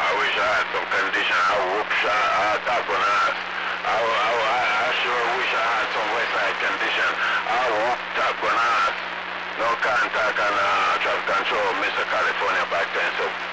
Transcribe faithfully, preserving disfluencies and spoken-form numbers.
I wish I had some condition. I whoop shot, I tap on us. I, I, I, I sure wish I had some Westside condition. I whoop tap on us. No contact and uh, traffic control, Mister California back then. So